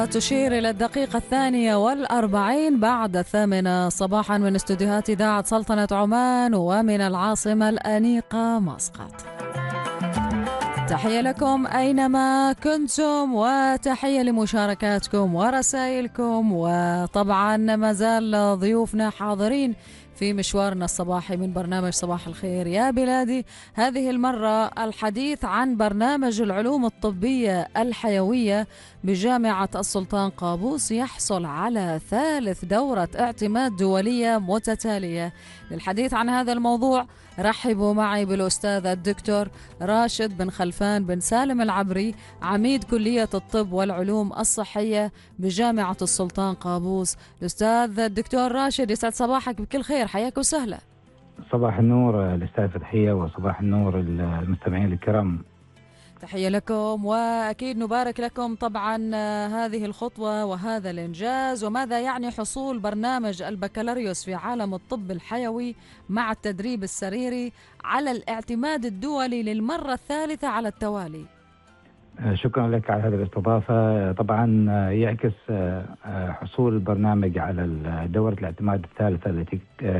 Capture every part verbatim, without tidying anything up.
تشير إلى الدقيقة الثانية والأربعين بعد الثامنة صباحا من استديوهات إذاعة سلطنة عمان ومن العاصمة الأنيقة مسقط. تحية لكم أينما كنتم، وتحية لمشاركاتكم ورسائلكم، وطبعا ما زال ضيوفنا حاضرين في مشوارنا الصباحي من برنامج صباح الخير يا بلادي. هذه المرة الحديث عن برنامج العلوم الطبية الحيوية بجامعة السلطان قابوس يحصل على ثالث دورة اعتماد دولية متتالية. للحديث عن هذا الموضوع رحبوا معي بالأستاذ الدكتور راشد بن خلفان بن سالم العبري، عميد كلية الطب والعلوم الصحية بجامعة السلطان قابوس. الأستاذ الدكتور راشد، يسعد صباحك بكل خير، حياك وسهلا. صباح النور الأستاذ فتحية، وصباح النور المستمعين الكرام. تحية لكم، وأكيد نبارك لكم طبعا هذه الخطوة وهذا الإنجاز. وماذا يعني حصول برنامج البكالوريوس في عالم الطب الحيوي مع التدريب السريري على الاعتماد الدولي للمرة الثالثة على التوالي؟ شكرا لك على هذه الاستضافة. طبعا يعكس حصول البرنامج على دورة الاعتماد الثالثة التي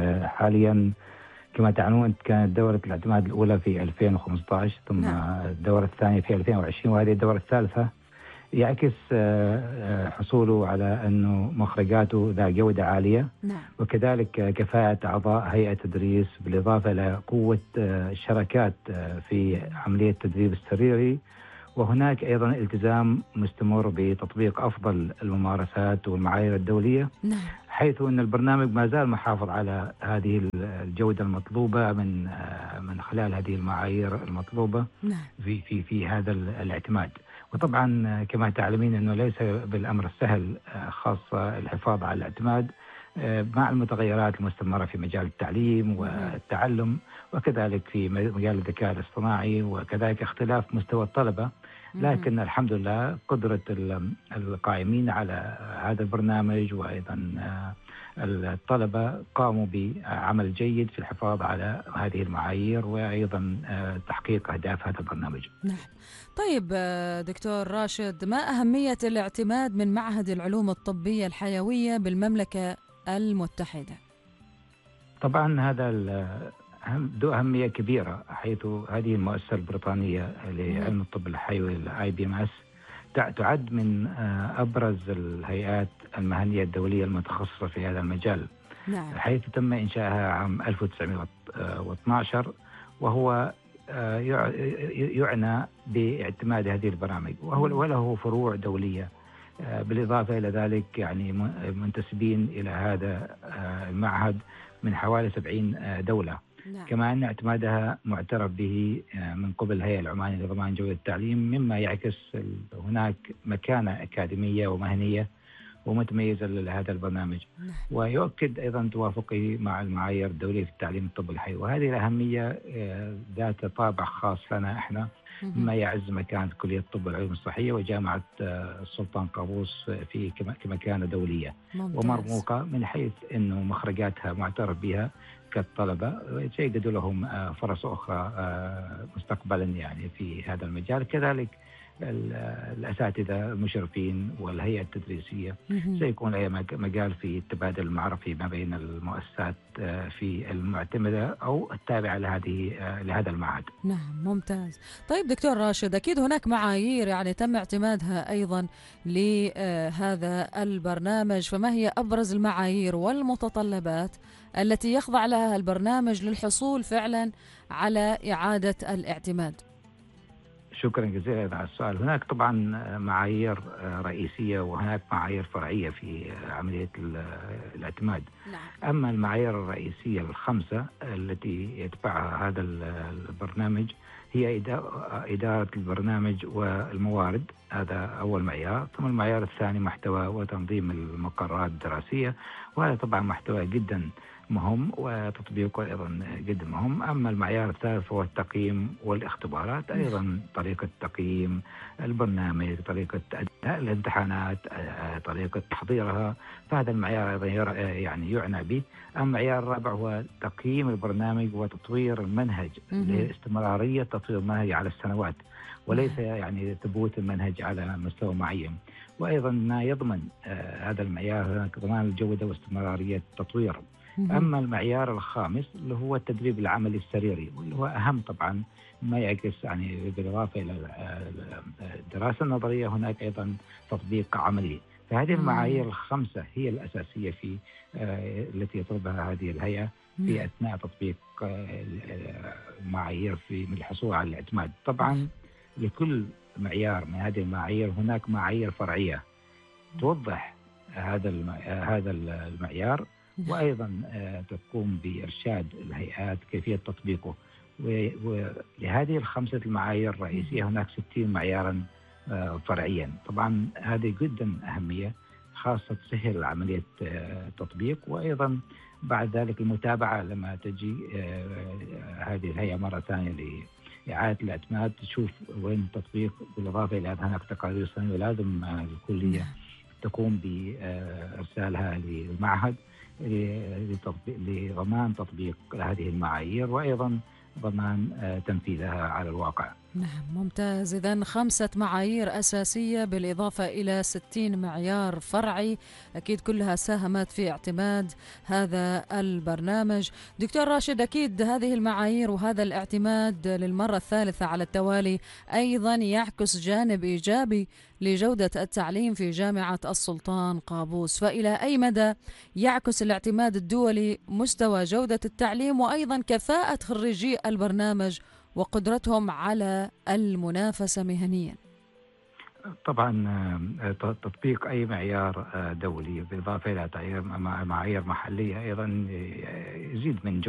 حاليا كما تعلمون كانت دورة الاعتماد الأولى في ألفين وخمسة عشر، ثم نعم. الدورة الثانية في ألفين وعشرين، وهذه الدورة الثالثة يعكس حصوله على أنه مخرجاته ذا جودة عالية، نعم. وكذلك كفاءة أعضاء هيئة التدريس، بالإضافة إلى قوة الشركات في عملية التدريب السريري، وهناك أيضا التزام مستمر بتطبيق أفضل الممارسات والمعايير الدولية، نعم. حيث أن البرنامج ما زال محافظ على هذه الجودة المطلوبة من من خلال هذه المعايير المطلوبة، نعم. في في في هذا الاعتماد. وطبعا كما تعلمين أنه ليس بالأمر السهل خاصة الحفاظ على الاعتماد مع المتغيرات المستمرة في مجال التعليم والتعلم، وكذلك في مجال الذكاء الاصطناعي، وكذلك اختلاف مستوى الطلبة. لكن الحمد لله قدرة القائمين على هذا البرنامج وأيضا الطلبة قاموا بعمل جيد في الحفاظ على هذه المعايير وأيضا تحقيق أهداف هذا البرنامج. نعم. طيب دكتور راشد، ما أهمية الاعتماد من معهد العلوم الطبية الحيوية بالمملكة المتحدة؟ طبعا هذا ذو أهمية كبيرة، حيث هذه المؤسسة البريطانية لعلم الطب الحيوي الآي بي إم إس تعد من أبرز الهيئات المهنية الدولية المتخصصة في هذا المجال، نعم. حيث تم إنشائها عام ألف وتسعمائة واثني عشر، وهو يعنى باعتماد هذه البرامج، وهو وله فروع دولية. بالإضافة إلى ذلك يعني منتسبين إلى هذا المعهد من حوالي سبعين دولة، نعم. كما أن اعتمادها معترف به من قبل الهيئة العمانية لضمان جودة التعليم، مما يعكس هناك مكانة أكاديمية ومهنية ومتميزة لهذا البرنامج، نعم. ويؤكد أيضا توافقه مع المعايير الدولية في التعليم الطب الحيوي، وهذه الأهمية ذات طابع خاص لنا إحنا، مما يعز مكانة كلية الطب والعلوم الصحية وجامعة السلطان قابوس في كمكانة دولية ممتاز. ومرموقة من حيث أنه مخرجاتها معترف بها كالطلبة، سيجد لهم فرص أخرى مستقبلا يعني في هذا المجال. كذلك الأساتذة المشرفين والهيئة التدريسية سيكون لها مجال في التبادل المعرفي ما بين المؤسسات في المعتمدة أو التابعة لهذه لهذا المعهد. نعم ممتاز. طيب دكتور راشد، أكيد هناك معايير يعني تم اعتمادها أيضا لهذا البرنامج، فما هي أبرز المعايير والمتطلبات التي يخضع لها البرنامج للحصول فعلا على إعادة الاعتماد؟ شكرا جزيلا على السؤال. هناك طبعا معايير رئيسية وهناك معايير فرعية في عملية الاعتماد، نعم. أما المعايير الرئيسية الخمسة التي يتبعها هذا البرنامج هي إدارة البرنامج والموارد، هذا أول معيار. ثم المعيار الثاني محتوى وتنظيم المقررات الدراسية، وهذا طبعا محتوى جدا مهم وتطبيقه أيضا جدا مهم. أما المعيار الثالث هو التقييم والاختبارات، أيضا طريقة تقييم البرنامج، طريقة أداء الامتحانات، طريقة تحضيرها، فهذا المعيار أيضا يعني يعنى به. أما المعيار الرابع هو تقييم البرنامج وتطوير المنهج لاستمرارية تطوير المنهج على السنوات، وليس يعني ثبوت المنهج على مستوى معين. وأيضا ما يضمن هذا المعيار هناك ضمان الجودة واستمرارية التطوير. أما المعيار الخامس اللي هو التدريب العملي السريري، واللي هو أهم طبعا، ما يعكس يعني بالإضافة إلى الدراسة النظرية هناك أيضا تطبيق عملي. فهذه المعايير الخمسة هي الأساسية في التي يطلبها هذه الهيئة في أثناء تطبيق المعايير في الحصول على الاعتماد. طبعا لكل معيار من هذه المعايير هناك معايير فرعية توضح هذا هذا المعيار، وأيضا تقوم بإرشاد الهيئات كيفية تطبيقه. ولهذه الخمسة المعايير الرئيسية هناك ستين معيارا فرعيا. طبعا هذه جدا أهمية، خاصة تسهل عملية التطبيق، وأيضا بعد ذلك المتابعة لما تجي هذه الهيئة مرة ثانية لإعادة الاعتماد تشوف وين التطبيق، بالإضافة إلى هناك تقارير سنوية لازم الكلية تقوم بإرسالها للمعهد لضمان تطبيق هذه المعايير، وأيضا ضمان تنفيذها على الواقع. نعم، ممتاز. إذن خمسة معايير أساسية بالإضافة إلى ستين معيار فرعي، أكيد كلها ساهمت في اعتماد هذا البرنامج. دكتور راشد، أكيد هذه المعايير وهذا الاعتماد للمرة الثالثة على التوالي أيضا يعكس جانب إيجابي لجودة التعليم في جامعة السلطان قابوس، فإلى أي مدى يعكس الاعتماد الدولي مستوى جودة التعليم وأيضا كفاءة خريجي البرنامج وقدرتهم على المنافسة مهنيا؟ طبعا تطبيق أي معيار دولي بالإضافة إلى معايير محلية أيضا يزيد من